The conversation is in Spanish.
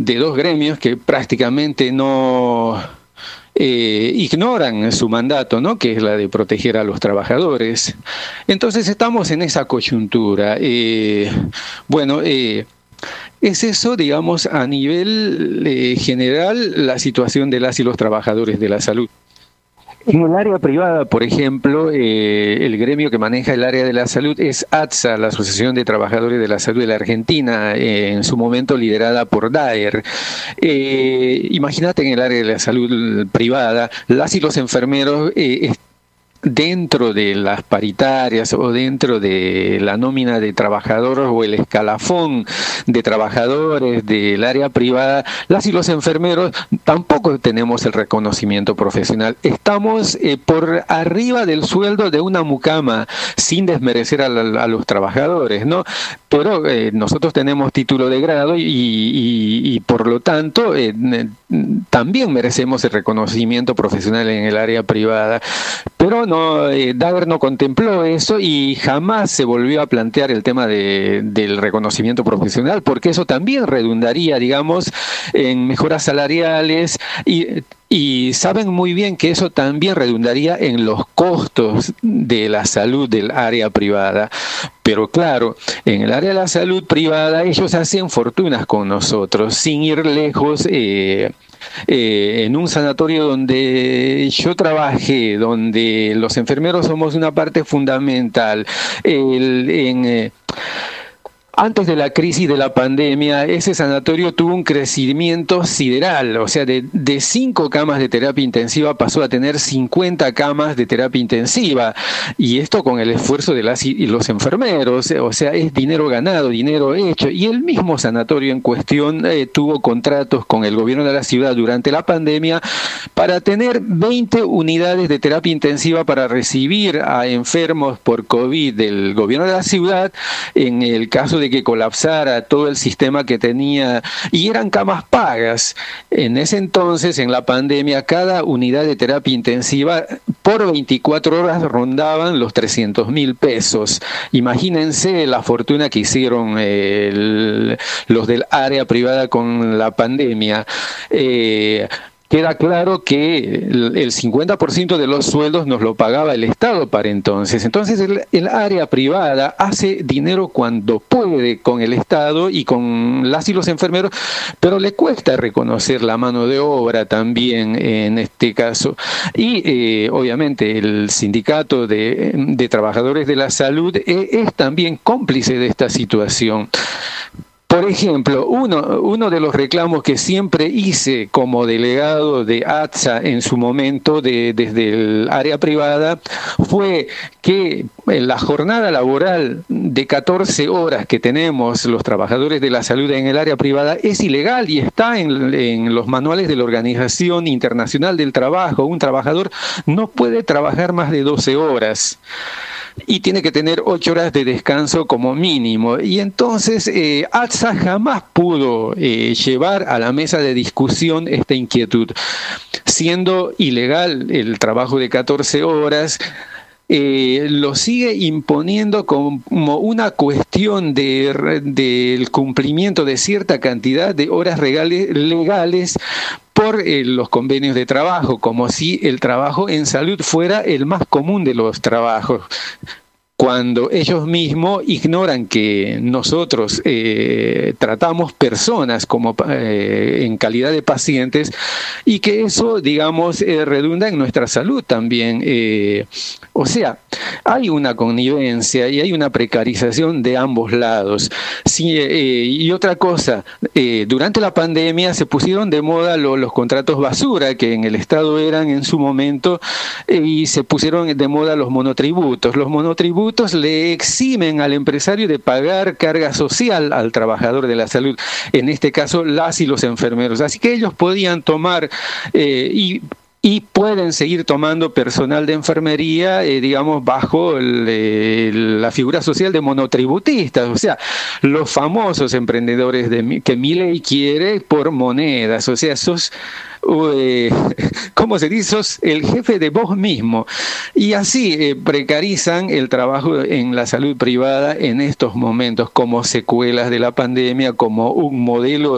de dos gremios que prácticamente no ignoran su mandato, ¿no? Que es la de proteger a los trabajadores. Entonces estamos en esa coyuntura. Es eso, digamos, a nivel general, la situación de las y los trabajadores de la salud. En el área privada, por ejemplo, el gremio que maneja el área de la salud es ATSA, la Asociación de Trabajadores de la Salud de la Argentina, en su momento liderada por Daer. Imagínate en el área de la salud privada, las y los enfermeros dentro de las paritarias o dentro de la nómina de trabajadores o el escalafón de trabajadores del área privada, las y los enfermeros tampoco tenemos el reconocimiento profesional. Estamos por arriba del sueldo de una mucama, sin desmerecer a los trabajadores, ¿no? Pero nosotros tenemos título de grado y por lo tanto también merecemos el reconocimiento profesional en el área privada. Pero no, Daer no contempló eso y jamás se volvió a plantear el tema del reconocimiento profesional, porque eso también redundaría, digamos, en mejoras salariales y saben muy bien que eso también redundaría en los costos de la salud del área privada. Pero claro, en el área de la salud privada ellos hacen fortunas con nosotros, sin ir lejos. En un sanatorio donde yo trabajé, donde los enfermeros somos una parte fundamental, antes de la crisis de la pandemia, ese sanatorio tuvo un crecimiento sideral, o sea, de 5 camas de terapia intensiva pasó a tener 50 camas de terapia intensiva, y esto con el esfuerzo de las y los enfermeros, o sea, es dinero ganado, dinero hecho, y el mismo sanatorio en cuestión tuvo contratos con el gobierno de la ciudad durante la pandemia para tener 20 unidades de terapia intensiva para recibir a enfermos por COVID del gobierno de la ciudad, en el caso de que colapsara todo el sistema que tenía, y eran camas pagas. En ese entonces, en la pandemia, cada unidad de terapia intensiva por 24 horas rondaban los 300.000 pesos. Imagínense la fortuna que hicieron los del área privada con la pandemia. Queda claro que el 50% de los sueldos nos lo pagaba el Estado para entonces. Entonces el área privada hace dinero cuando puede con el Estado y con las y los enfermeros, pero le cuesta reconocer la mano de obra también en este caso. Y obviamente el sindicato de trabajadores de la salud es también cómplice de esta situación. Por ejemplo, uno de los reclamos que siempre hice como delegado de ATSA en su momento desde el área privada fue que la jornada laboral de 14 horas que tenemos los trabajadores de la salud en el área privada es ilegal y está en los manuales de la Organización Internacional del Trabajo. Un trabajador no puede trabajar más de 12 horas. Y tiene que tener 8 horas de descanso como mínimo. Y entonces ATSA jamás pudo llevar a la mesa de discusión esta inquietud. Siendo ilegal el trabajo de 14 horas, lo sigue imponiendo como una cuestión del cumplimiento de cierta cantidad de horas legales por los convenios de trabajo, como si el trabajo en salud fuera el más común de los trabajos, cuando ellos mismos ignoran que nosotros tratamos personas como en calidad de pacientes y que eso, digamos, redunda en nuestra salud también. O sea, hay una connivencia y hay una precarización de ambos lados. Sí, y otra cosa, durante la pandemia se pusieron de moda los contratos basura, que en el Estado eran en su momento, y se pusieron de moda los monotributos. Los monotributos le eximen al empresario de pagar carga social al trabajador de la salud, en este caso las y los enfermeros. Así que ellos podían tomar y pueden seguir tomando personal de enfermería, digamos, bajo la figura social de monotributistas, o sea, los famosos emprendedores que Milei quiere por monedas, o sea, ¿cómo se dice? Sos el jefe de vos mismo. Y así precarizan el trabajo en la salud privada en estos momentos como secuelas de la pandemia, como un modelo